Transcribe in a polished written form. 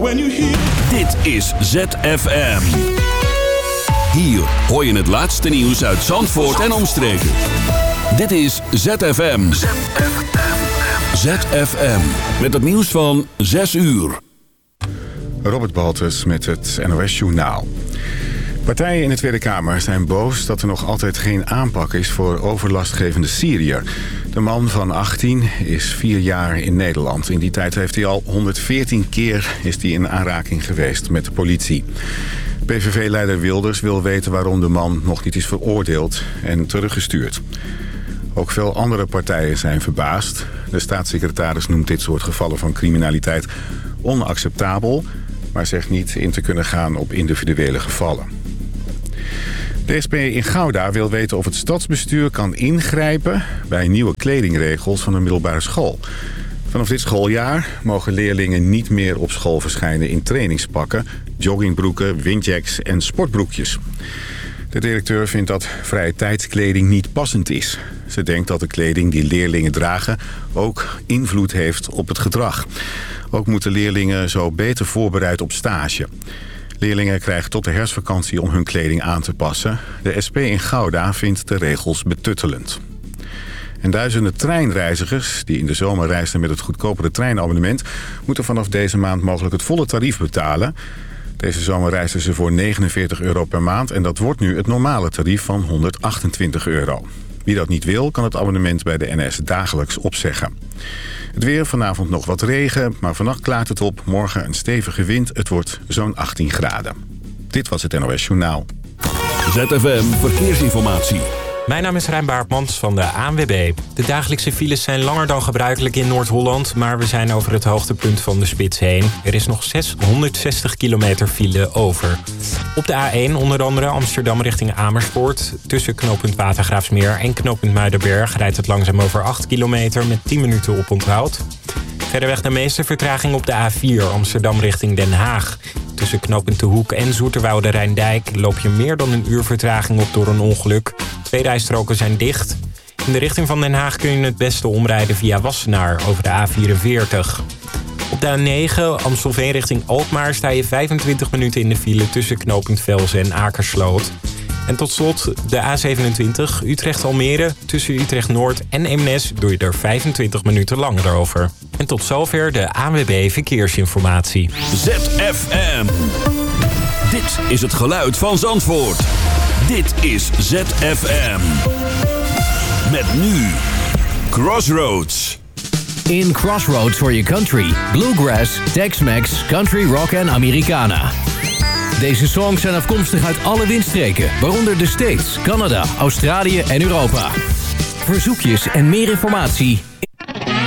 when you hear. Dit is ZFM. Hier hoor je het laatste nieuws uit Zandvoort en omstreken. Dit is ZFM. ZFM. Met het nieuws van 6 uur. Robert Baltus met het NOS Journaal. Partijen in de Tweede Kamer zijn boos dat er nog altijd geen aanpak is voor overlastgevende Syriër. De man van 18 is 4 jaar in Nederland. In die tijd heeft hij al 114 keer in aanraking geweest met de politie. PVV-leider Wilders wil weten waarom de man nog niet is veroordeeld en teruggestuurd. Ook veel andere partijen zijn verbaasd. De staatssecretaris noemt dit soort gevallen van criminaliteit onacceptabel, maar zegt niet in te kunnen gaan op individuele gevallen. De SP in Gouda wil weten of het stadsbestuur kan ingrijpen bij nieuwe kledingregels van de middelbare school. Vanaf dit schooljaar mogen leerlingen niet meer op school verschijnen in trainingspakken, joggingbroeken, windjacks en sportbroekjes. De directeur vindt dat vrije tijdskleding niet passend is. Ze denkt dat de kleding die leerlingen dragen ook invloed heeft op het gedrag. Ook moeten leerlingen zo beter voorbereid op stage. Leerlingen krijgen tot de herfstvakantie om hun kleding aan te passen. De SP in Gouda vindt de regels betuttelend. En duizenden treinreizigers die in de zomer reisden met het goedkopere treinabonnement moeten vanaf deze maand mogelijk het volle tarief betalen. Deze zomer reisden ze voor €49 per maand en dat wordt nu het normale tarief van €128. Wie dat niet wil, kan het abonnement bij de NS dagelijks opzeggen. Het weer, vanavond nog wat regen, maar vannacht klaart het op. Morgen een stevige wind, het wordt zo'n 18 graden. Dit was het NOS Journaal. ZFM Verkeersinformatie. Mijn naam is Rijn Baartmans van de ANWB. De dagelijkse files zijn langer dan gebruikelijk in Noord-Holland, maar we zijn over het hoogtepunt van de spits heen. Er is nog 660 kilometer file over. Op de A1 onder andere Amsterdam richting Amersfoort. Tussen knooppunt Watergraafsmeer en knooppunt Muidenberg rijdt het langzaam over 8 kilometer met 10 minuten oponthoud. Verderweg de meeste vertraging op de A4 Amsterdam richting Den Haag. Tussen knooppunt De Hoek en Zoeterwoude Rijndijk loop je meer dan een uur vertraging op door een ongeluk. 2 rijstroken zijn dicht. In de richting van Den Haag kun je het beste omrijden via Wassenaar over de A44. Op de A9 Amstelveen richting Alkmaar sta je 25 minuten in de file tussen knooppunt Velzen en Akersloot. En tot slot de A27 Utrecht-Almere. Tussen Utrecht-Noord en Eemnes doe je er 25 minuten langer over. En tot zover de ANWB Verkeersinformatie. ZFM. Dit is het geluid van Zandvoort. Dit is ZFM. Met nu Crossroads. In Crossroads for your country. Bluegrass, Tex-Mex, Country Rock en Americana. Deze songs zijn afkomstig uit alle windstreken, waaronder de States, Canada, Australië en Europa. Verzoekjes en meer informatie?